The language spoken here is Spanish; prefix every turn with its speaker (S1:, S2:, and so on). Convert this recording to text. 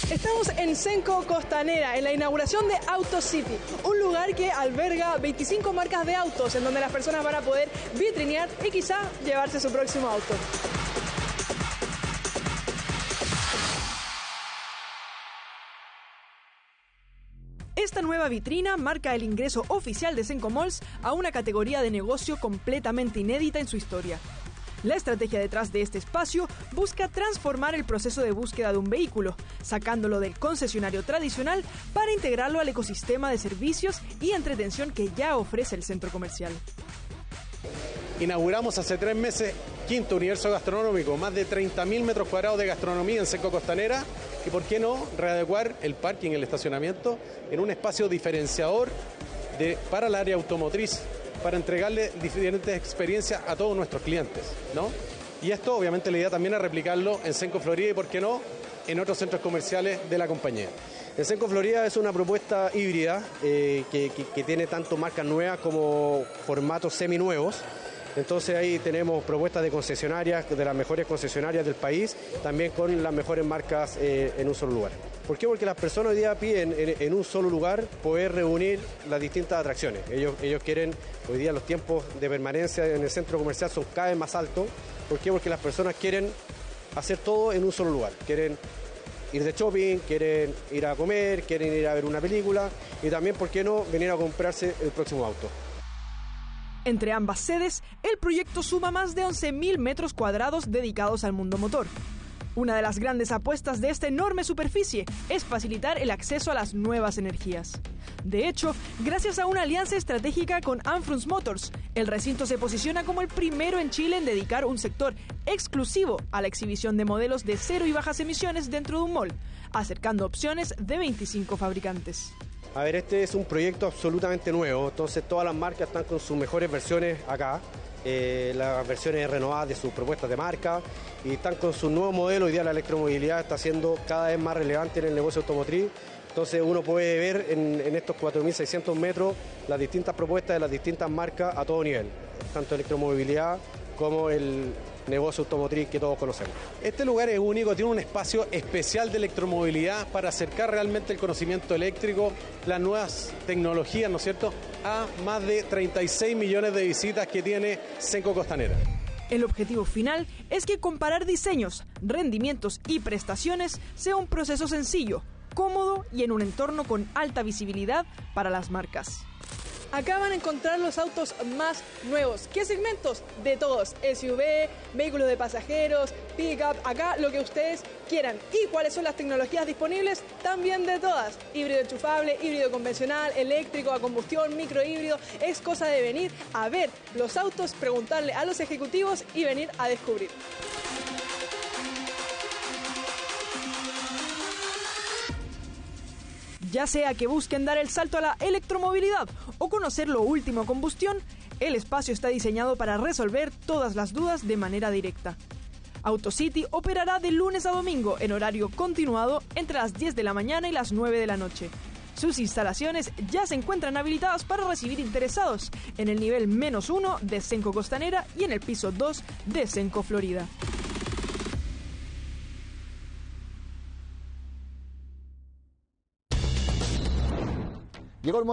S1: Estamos en Cenco Costanera, en la inauguración de AutoCity, un lugar que alberga 25 marcas de autos, en donde las personas van a poder vitrinear y quizá llevarse su próximo auto. Esta nueva vitrina marca el ingreso oficial de Cenco Malls a una categoría de negocio completamente inédita en su historia. La estrategia detrás de este espacio busca transformar el proceso de búsqueda de un vehículo, sacándolo del concesionario tradicional para integrarlo al ecosistema de servicios y entretención que ya ofrece el centro comercial.
S2: Inauguramos hace 3 meses quinto universo gastronómico, más de 30.000 metros cuadrados de gastronomía en Cenco Costanera, y por qué no readecuar el parking, el estacionamiento, en un espacio diferenciador para el área automotriz, para entregarle diferentes experiencias a todos nuestros clientes, ¿no? Y esto obviamente la idea también es replicarlo en Cenco Florida y por qué no en otros centros comerciales de la compañía. El Cenco Florida es una propuesta híbrida que tiene tanto marcas nuevas como formatos seminuevos. Entonces ahí tenemos propuestas de concesionarias, de las mejores concesionarias del país, también con las mejores marcas en un solo lugar. ¿Por qué? Porque las personas hoy día piden en un solo lugar poder reunir las distintas atracciones. Ellos quieren, hoy día los tiempos de permanencia en el centro comercial son cada vez más altos. ¿Por qué? Porque las personas quieren hacer todo en un solo lugar. Quieren ir de shopping, quieren ir a comer, quieren ir a ver una película y también, ¿por qué no?, venir a comprarse el próximo auto.
S1: Entre ambas sedes, el proyecto suma más de 11.000 metros cuadrados dedicados al mundo motor. Una de las grandes apuestas de esta enorme superficie es facilitar el acceso a las nuevas energías. De hecho, gracias a una alianza estratégica con Anfrunz Motors, el recinto se posiciona como el primero en Chile en dedicar un sector exclusivo a la exhibición de modelos de cero y bajas emisiones dentro de un mall, acercando opciones de 25 fabricantes.
S2: A ver, este es un proyecto absolutamente nuevo, entonces todas las marcas están con sus mejores versiones acá, las versiones renovadas de sus propuestas de marca y están con sus nuevos modelos. Hoy día la electromovilidad está siendo cada vez más relevante en el negocio automotriz, entonces uno puede ver en estos 4.600 metros las distintas propuestas de las distintas marcas a todo nivel, tanto electromovilidad como el negocio automotriz que todos conocemos. Este lugar es único, tiene un espacio especial de electromovilidad para acercar realmente el conocimiento eléctrico, las nuevas tecnologías, ¿no es cierto?, a más de 36 millones de visitas que tiene Cenco Costanera.
S1: El objetivo final es que comparar diseños, rendimientos y prestaciones sea un proceso sencillo, cómodo y en un entorno con alta visibilidad para las marcas. Acá van a encontrar los autos más nuevos. ¿Qué segmentos? De todos. SUV, vehículos de pasajeros, pick-up, acá lo que ustedes quieran. ¿Y cuáles son las tecnologías disponibles? También de todas. Híbrido enchufable, híbrido convencional, eléctrico, a combustión, microhíbrido. Es cosa de venir a ver los autos, preguntarle a los ejecutivos y venir a descubrir. Ya sea que busquen dar el salto a la electromovilidad o conocer lo último en combustión, el espacio está diseñado para resolver todas las dudas de manera directa. AutoCity operará de lunes a domingo en horario continuado entre las 10 de la mañana y las 9 de la noche. Sus instalaciones ya se encuentran habilitadas para recibir interesados en el nivel -1 de Cenco Costanera y en el piso 2 de Cenco Florida.
S3: Llegó el momento